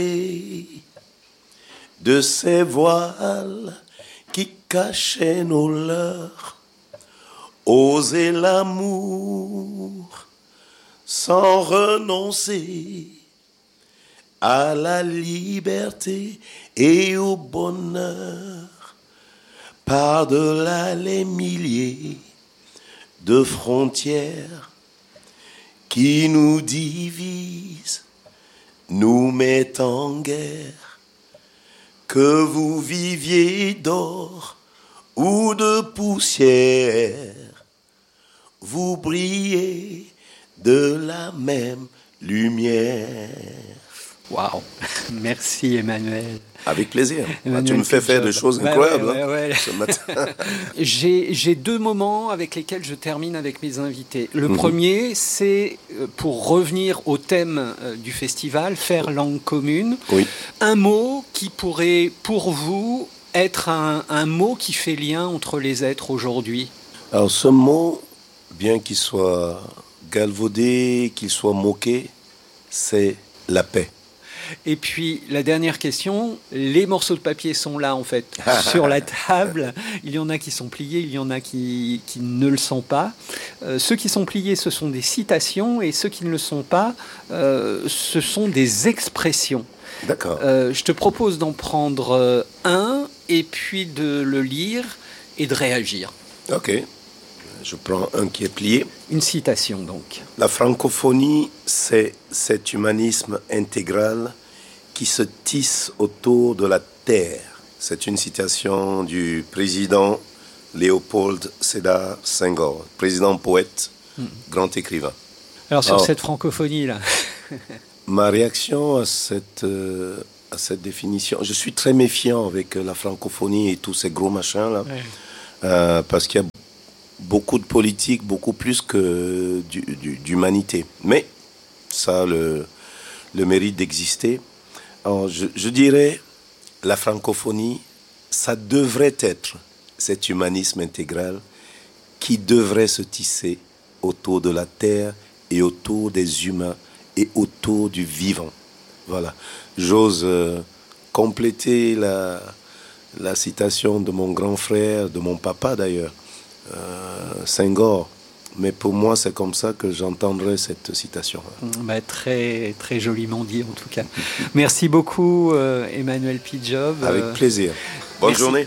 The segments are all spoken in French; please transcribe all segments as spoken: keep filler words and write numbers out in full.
De ces voiles qui cachaient nos leurs, oser l'amour sans renoncer à la liberté et au bonheur, par-delà les milliers de frontières qui nous divisent, nous mettent en guerre. Que vous viviez d'or ou de poussière, vous brillez de la même lumière. Waouh, merci Emmanuel. Avec plaisir. Emmanuel, tu me fais faire des choses incroyables ouais, ouais, ouais. hein, ce matin. j'ai, j'ai deux moments avec lesquels je termine avec mes invités. Le mmh. premier, c'est pour revenir au thème du festival, faire langue commune. Oui. Un mot qui pourrait, pour vous, être un, un mot qui fait lien entre les êtres aujourd'hui. Alors ce mot, bien qu'il soit galvaudé, qu'il soit moqué, c'est la paix. Et puis, la dernière question, les morceaux de papier sont là, en fait, sur la table. Il y en a qui sont pliés, il y en a qui, qui ne le sont pas. Euh, ceux qui sont pliés, ce sont des citations, et ceux qui ne le sont pas, euh, ce sont des expressions. D'accord. Euh, je te propose d'en prendre un, et puis de le lire et de réagir. Ok. Je prends un qui est plié. Une citation, donc. La francophonie, c'est cet humanisme intégral qui se tisse autour de la terre. C'est une citation du président Léopold Sédar Senghor, président poète, mmh. grand écrivain. Alors, sur Alors, cette francophonie-là... ma réaction à cette, euh, à cette définition... Je suis très méfiant avec la francophonie et tous ces gros machins-là, ouais. euh, parce qu'il y a beaucoup de politique, beaucoup plus que du, du, d'humanité. Mais ça a le, le mérite d'exister. Alors, je, je dirais, la francophonie, ça devrait être cet humanisme intégral qui devrait se tisser autour de la terre et autour des humains et autour du vivant. Voilà. J'ose euh, compléter la, la citation de mon grand frère, de mon papa d'ailleurs, Euh, Senghor, mais pour moi c'est comme ça que j'entendrai cette citation. Bah, très, très joliment dit en tout cas. Merci beaucoup euh, Emmanuel Pidjob. Avec euh, plaisir. Bonne merci. Journée.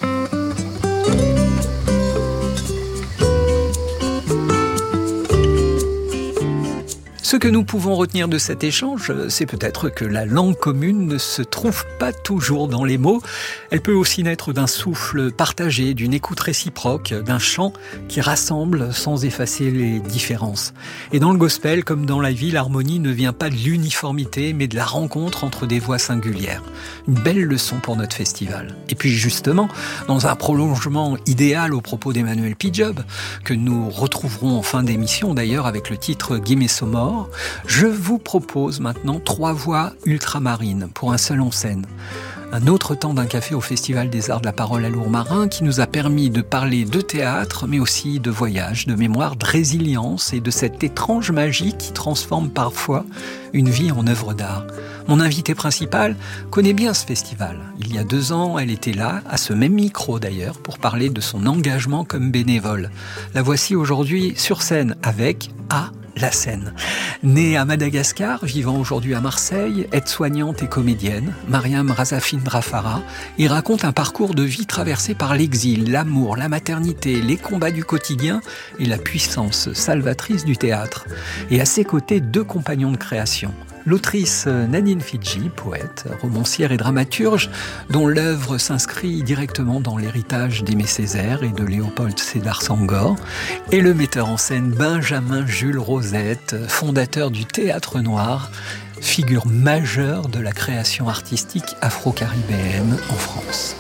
Ce que nous pouvons retenir de cet échange, c'est peut-être que la langue commune ne se trouve pas toujours dans les mots. Elle peut aussi naître d'un souffle partagé, d'une écoute réciproque, d'un chant qui rassemble sans effacer les différences. Et dans le gospel, comme dans la vie, l'harmonie ne vient pas de l'uniformité, mais de la rencontre entre des voix singulières. Une belle leçon pour notre festival. Et puis justement, dans un prolongement idéal au propos d'Emmanuel Pidjob, que nous retrouverons en fin d'émission d'ailleurs avec le titre Guillemets Somore, je vous propose maintenant trois voix ultramarines pour un seul en scène. Un autre temps d'un café au Festival des Arts de la Parole à Lourmarin qui nous a permis de parler de théâtre, mais aussi de voyage, de mémoire, de résilience et de cette étrange magie qui transforme parfois une vie en œuvre d'art. Mon invitée principale connaît bien ce festival. Il y a deux ans, elle était là, à ce même micro d'ailleurs, pour parler de son engagement comme bénévole. La voici aujourd'hui sur scène avec A. La Seine. Née à Madagascar, vivant aujourd'hui à Marseille, aide-soignante et comédienne, Mariam Razafine Drafara y raconte un parcours de vie traversé par l'exil, l'amour, la maternité, les combats du quotidien et la puissance salvatrice du théâtre. Et à ses côtés, deux compagnons de création. L'autrice Nadine Fidji, poète, romancière et dramaturge, dont l'œuvre s'inscrit directement dans l'héritage d'Aimé Césaire et de Léopold Sédar Senghor, et le metteur en scène Benjamin Jules Rosette, fondateur du Théâtre Noir, figure majeure de la création artistique afro-caribéenne en France.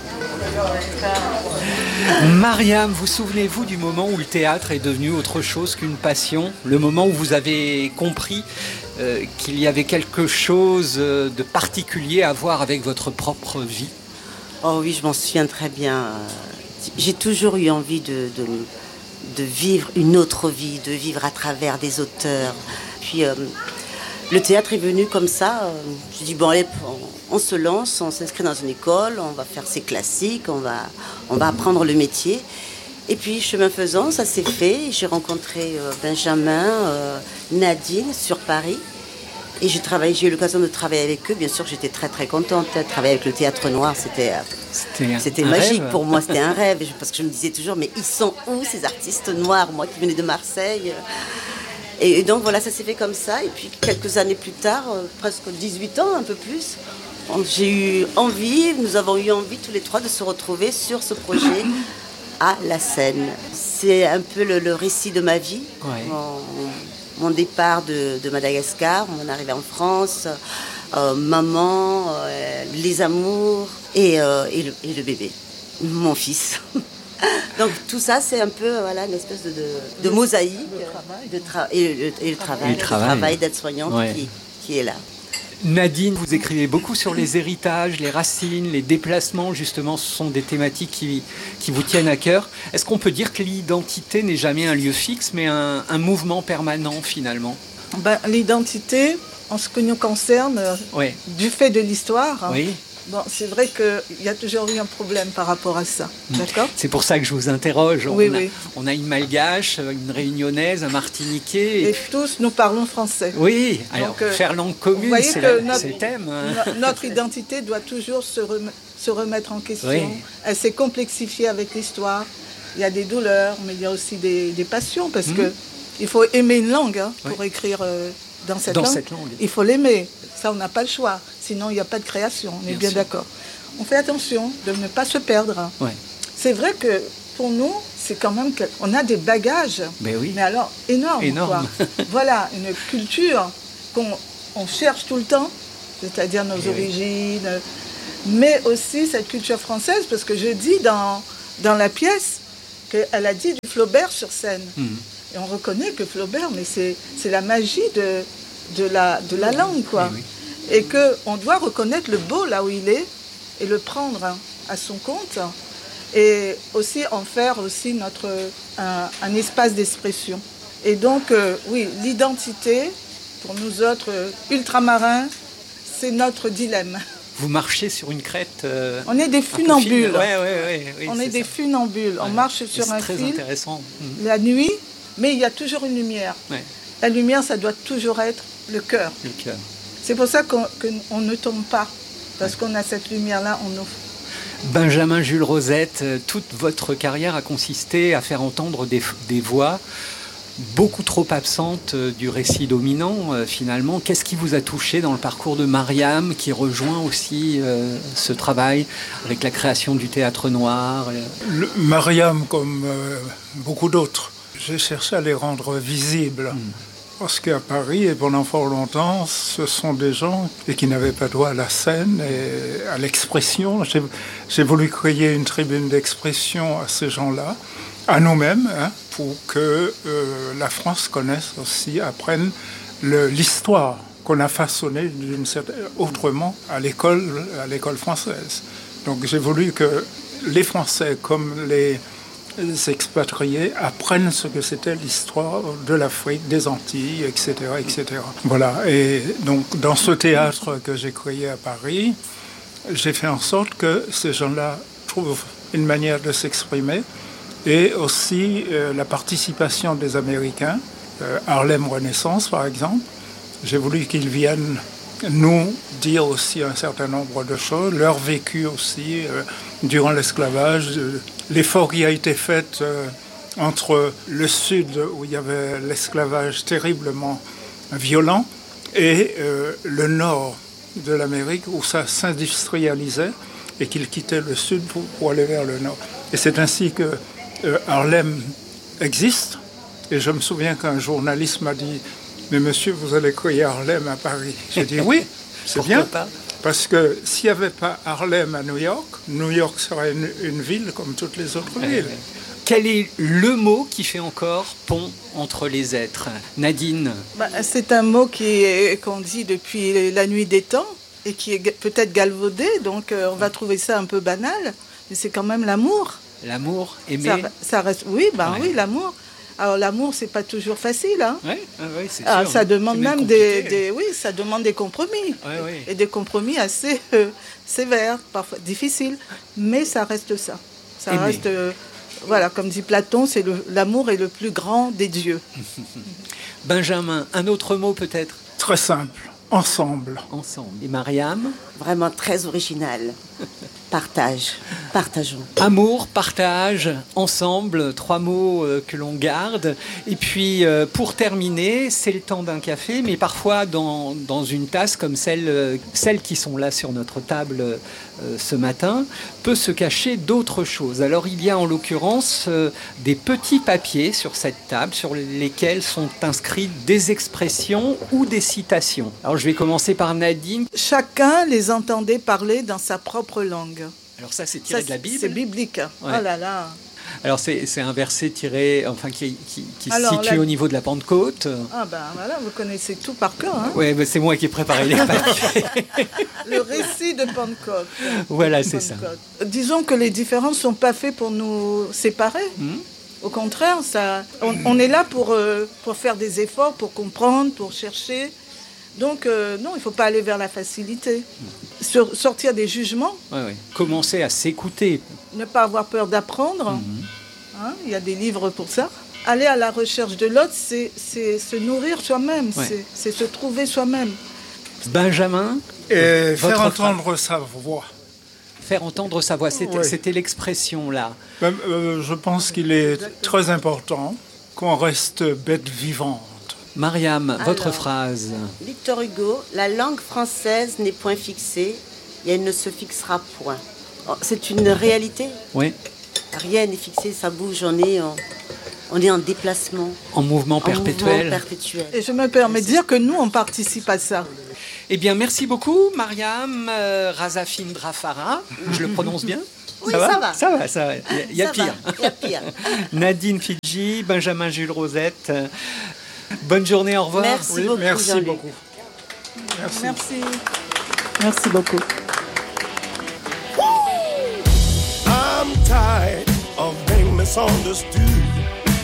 Mariam, vous souvenez-vous du moment où le théâtre est devenu autre chose qu'une passion ? Le moment où vous avez compris euh, qu'il y avait quelque chose de particulier à voir avec votre propre vie ? Oh oui, je m'en souviens très bien. J'ai toujours eu envie de, de, de vivre une autre vie, de vivre à travers des auteurs. Puis, euh, le théâtre est venu comme ça. Euh, je dis, bon, allez, on, on se lance, on s'inscrit dans une école, on va faire ses classiques, on va, on va apprendre le métier. Et puis, chemin faisant, ça s'est fait. J'ai rencontré euh, Benjamin, euh, Nadine sur Paris. Et j'ai, travaillé, j'ai eu l'occasion de travailler avec eux. Bien sûr, j'étais très, très contente. Travailler avec le Théâtre Noir, c'était, c'était, c'était magique rêve. Pour moi. C'était un rêve. Parce que je me disais toujours, mais ils sont où ces artistes noirs, moi qui venais de Marseille? Et donc, voilà, ça s'est fait comme ça. Et puis, quelques années plus tard, euh, presque dix-huit ans, un peu plus, j'ai eu envie, nous avons eu envie tous les trois de se retrouver sur ce projet à la scène. C'est un peu le, le récit de ma vie. Ouais. Mon, mon départ de, de Madagascar, mon arrivée en France, euh, maman, euh, les amours et, euh, et, le, et le bébé, mon fils. Donc tout ça, c'est un peu voilà, une espèce de, de, de mosaïque le travail. De tra- et, le, et le travail, et le travail. Le travail d'aide-soignante ouais. qui, qui est là. Nadine, vous écrivez beaucoup sur les héritages, les racines, les déplacements, justement, ce sont des thématiques qui, qui vous tiennent à cœur. Est-ce qu'on peut dire que l'identité n'est jamais un lieu fixe, mais un, un mouvement permanent, finalement ? Ben, l'identité, en ce qui nous concerne, oui. du fait de l'histoire, oui. bon, c'est vrai qu'il y a toujours eu un problème par rapport à ça. D'accord ? C'est pour ça que je vous interroge. On, oui, a, oui. on a une malgache, une réunionnaise, un martiniquais. Et, et tous, nous parlons français. Oui, alors Donc, euh, faire langue commune, c'est, la, notre, c'est le thème. No, notre identité doit toujours se, rem- se remettre en question. Oui. Elle s'est complexifiée avec l'histoire. Il y a des douleurs, mais il y a aussi des, des passions, parce mmh. qu'il faut aimer une langue hein, pour oui. écrire euh, dans, cette, dans langue. cette langue. Il faut l'aimer. Ça, on n'a pas le choix. Sinon, il n'y a pas de création. On est bien, bien d'accord. On fait attention de ne pas se perdre. Ouais. C'est vrai que pour nous, c'est quand même qu'on a des bagages. Mais, oui. mais alors, énormes. Énorme. Quoi. Voilà, une culture qu'on on cherche tout le temps, c'est-à-dire nos Et origines, oui. mais aussi cette culture française, parce que je dis dans, dans la pièce qu'elle a dit du Flaubert sur scène. Mmh. Et on reconnaît que Flaubert, mais c'est, c'est la magie de... De la, de la langue, quoi. Oui, oui. Et qu'on doit reconnaître le beau là où il est et le prendre hein, à son compte et aussi en faire aussi notre, un, un espace d'expression. Et donc, euh, oui, l'identité, pour nous autres euh, ultramarins, c'est notre dilemme. Vous marchez sur une crête euh, On est des funambules. Ouais, ouais, ouais, ouais, On est, est des ça. funambules. Ouais. On marche sur c'est un très fil intéressant. la nuit, mais il y a toujours une lumière. Ouais. La lumière, ça doit toujours être le cœur. Le cœur. C'est pour ça qu'on, qu'on ne tombe pas, parce qu'on a cette lumière-là en nous. Benjamin Jules Rosette, toute votre carrière a consisté à faire entendre des, des voix beaucoup trop absentes du récit dominant, euh, finalement. Qu'est-ce qui vous a touché dans le parcours de Mariam, qui rejoint aussi euh, ce travail avec la création du Théâtre Noir le, Mariam, comme euh, beaucoup d'autres, j'ai cherché à les rendre visibles. Mmh. Parce qu'à Paris, et pendant fort longtemps, ce sont des gens qui n'avaient pas droit à la scène et à l'expression. J'ai, j'ai voulu créer une tribune d'expression à ces gens-là, à nous-mêmes, hein, pour que euh, la France connaisse aussi, apprenne le, l'histoire qu'on a façonnée d'une certaine, autrement à l'école, à l'école française. Donc j'ai voulu que les Français, comme les... les expatriés apprennent ce que c'était l'histoire de l'Afrique, des Antilles, et cetera, et cetera. Voilà. Et donc, dans ce théâtre que j'ai créé à Paris, j'ai fait en sorte que ces gens-là trouvent une manière de s'exprimer et aussi euh, la participation des Américains, euh, Harlem Renaissance, par exemple. J'ai voulu qu'ils viennent nous dire aussi un certain nombre de choses, leur vécu aussi euh, durant l'esclavage, euh, l'effort qui a été fait euh, entre le sud où il y avait l'esclavage terriblement violent et euh, le nord de l'Amérique où ça s'industrialisait et qu'ils quittaient le sud pour, pour aller vers le nord. Et c'est ainsi que euh, Harlem existe. Et je me souviens qu'un journaliste m'a dit « Mais monsieur, vous allez créer Harlem à Paris ?» J'ai dit « Oui, c'est bien. Pas ? Parce que s'il n'y avait pas Harlem à New York, New York serait une, une ville comme toutes les autres ouais, villes. » Quel est le mot qui fait encore pont entre les êtres ? Nadine ? Bah, c'est un mot qui est, qu'on dit depuis la nuit des temps et qui est peut-être galvaudé, donc euh, on va trouver ça un peu banal, mais c'est quand même l'amour. L'amour, aimer. Ça, ça reste, oui, bah, ouais. oui, l'amour. Alors l'amour, c'est pas toujours facile, hein. Ouais, ah ouais, c'est ah, sûr. ça demande C'est même des, des, oui, ça demande des compromis, ouais, ouais. et des compromis assez euh, sévères, parfois difficiles, mais ça reste ça. Ça Aimer. reste, euh, voilà, comme dit Platon, c'est le, l'amour est le plus grand des dieux. Benjamin, un autre mot peut-être? Très simple, ensemble. Ensemble. Et Mariam? Vraiment très original. Partage. Partageons. Amour, partage, ensemble, trois mots euh, que l'on garde. Et puis, euh, pour terminer, c'est le temps d'un café, mais parfois dans, dans une tasse comme celle, euh, celles qui sont là sur notre table euh, ce matin, peut se cacher d'autres choses. Alors, il y a en l'occurrence euh, des petits papiers sur cette table sur lesquels sont inscrites des expressions ou des citations. Alors, je vais commencer par Nadine. Chacun les entendait parler dans sa propre langue. Alors ça, c'est tiré Ça, de la Bible. C'est biblique. Ouais. Oh là là. Alors c'est, c'est un verset tiré, enfin qui, qui, qui Alors, se situe la- au niveau de la Pentecôte. Ah ben voilà, vous connaissez tout par cœur. Hein. Ouais, mais c'est moi qui ai préparé les papiers. Le récit de Pentecôte. Voilà, c'est ça. Pentecôte. Disons que les différences ne sont pas faites pour nous séparer. Hmm. Au contraire, ça, on, on est là pour, euh, pour faire des efforts, pour comprendre, pour chercher. Donc euh, non, il ne faut pas aller vers la facilité. Sur- sortir des jugements, Ouais, ouais. Commencer à s'écouter. ne pas avoir peur d'apprendre. Hein, il y a des livres pour ça. Aller à la recherche de l'autre, c'est, c'est se nourrir soi-même, Ouais. c'est, c'est se trouver soi-même. Benjamin, Et Votre faire phrase. entendre sa voix. faire entendre sa voix, c'était, Ouais. c'était l'expression là. Ben, euh, je pense qu'il est très important qu'on reste bête vivante. Mariam, votre Alors. phrase. Victor Hugo, la langue française n'est point fixée et elle ne se fixera point. Oh, c'est une réalité. Oui, Rien n'est fixé, ça bouge, on est en, on est en déplacement, en mouvement en perpétuel. mouvement perpétuel. Et je me permets de dire que nous, on participe à ça. Eh bien, merci beaucoup, Mariam euh, Razafine Drafara. Je le prononce bien? Oui, ça va. Ça va, ça va. Il y a, il y a Ça pire. va, il y a pire. Nadine Fidji, Benjamin Jules Rosette. Bonne journée, au revoir. Merci Oui, beaucoup, merci Jean-Luc. beaucoup. Merci. Merci. Merci beaucoup. I'm tired of being misunderstood.